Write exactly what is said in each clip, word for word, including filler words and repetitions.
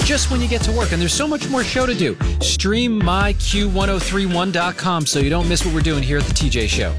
just when you get to work. And there's so much more show to do. Stream my Q ten thirty-one dot com so you don't miss what we're doing here at the T J Show.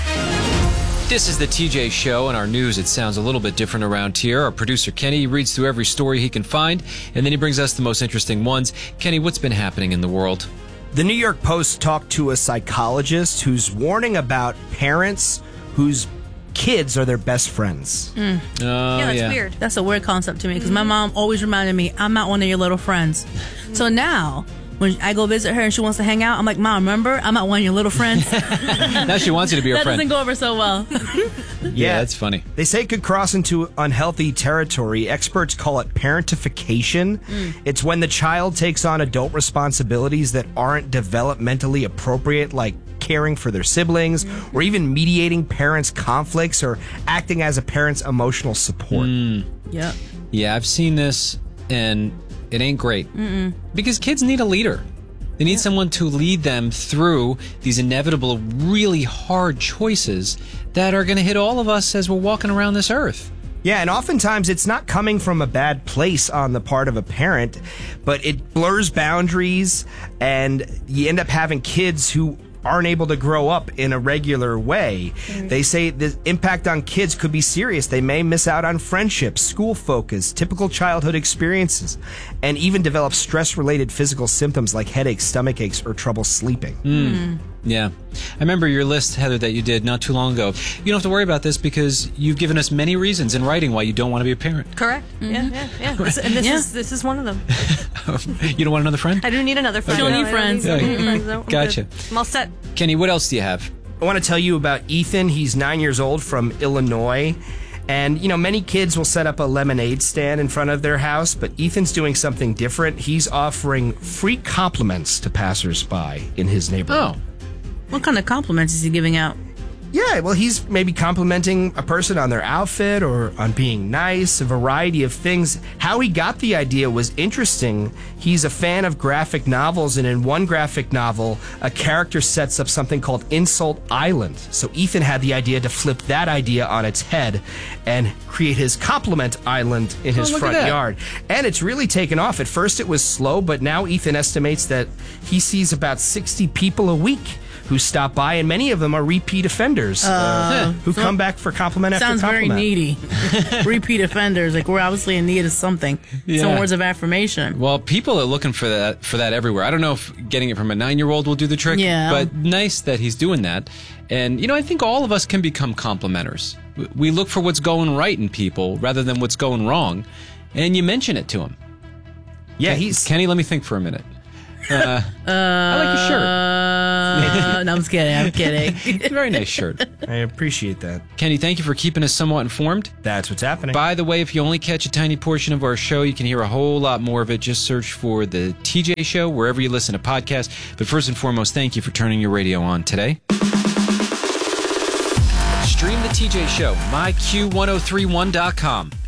This is the T J Show, and our news, it sounds a little bit different around here. Our producer, Kenny, reads through every story he can find, and then he brings us the most interesting ones. Kenny, what's been happening in the world? The New York Post talked to a psychologist who's warning about parents whose kids are their best friends. Mm. Oh, yeah, that's yeah. weird. That's a weird concept to me, because my mom always reminded me, I'm not one of your little friends. So now, when I go visit her and she wants to hang out, I'm like, Mom, remember? I'm not one of your little friends. Now she wants you to be her that friend. That doesn't go over so well. yeah, Yeah, that's funny. They say it could cross into unhealthy territory. Experts call it parentification. Mm. It's when the child takes on adult responsibilities that aren't developmentally appropriate, like caring for their siblings, mm. or even mediating parents' conflicts or acting as a parent's emotional support. Mm. Yep. Yeah, I've seen this, and it ain't great. Mm-mm. Because kids need a leader. They need yeah. someone to lead them through these inevitable, really hard choices that are going to hit all of us as we're walking around this earth. Yeah, and oftentimes it's not coming from a bad place on the part of a parent, but it blurs boundaries, and you end up having kids who aren't able to grow up in a regular way. Mm-hmm. They say the impact on kids could be serious. They may miss out on friendships, school focus, typical childhood experiences, and even develop stress-related physical symptoms like headaches, stomach aches, or trouble sleeping. Mm. Mm. Yeah. I remember your list, Heather, that you did not too long ago. You don't have to worry about this because you've given us many reasons in writing why you don't want to be a parent. Correct. Mm-hmm. Yeah, yeah, yeah. This, and this, yeah. is, this is one of them. You don't want another friend? I do need another friend. You don't no, need friends. I don't need yeah. friends. No, I'm gotcha. good. I'm all set. Kenny, what else do you have? I want to tell you about Ethan. He's nine years old from Illinois. And, you know, many kids will set up a lemonade stand in front of their house, but Ethan's doing something different. He's offering free compliments to passersby in his neighborhood. Oh. What kind of compliments is he giving out? Yeah, well, he's maybe complimenting a person on their outfit or on being nice, a variety of things. How he got the idea was interesting. He's a fan of graphic novels, and in one graphic novel, a character sets up something called Insult Island. So Ethan had the idea to flip that idea on its head and create his Compliment Island in his oh, front yard. And it's really taken off. At first it was slow, but now Ethan estimates that he sees about sixty people a week who stop by, and many of them are repeat offenders uh, uh, who so come back for compliment after compliment. Sounds very needy. Repeat offenders, like we're obviously in need of something, yeah. some words of affirmation. Well, people are looking for that for that everywhere. I don't know if getting it from a nine-year-old will do the trick, yeah. but nice that he's doing that. And, you know, I think all of us can become complimenters. We look for what's going right in people rather than what's going wrong, and you mention it to him. Yeah, Ken, he's... Kenny, let me think for a minute. Uh, uh, I like your shirt. Uh, no, I'm just kidding. I'm kidding. Very nice shirt. I appreciate that. Kenny, thank you for keeping us somewhat informed. That's what's happening. By the way, if you only catch a tiny portion of our show, you can hear a whole lot more of it. Just search for The T J Show wherever you listen to podcasts. But first and foremost, thank you for turning your radio on today. Stream The T J Show, my Q ten thirty-one dot com.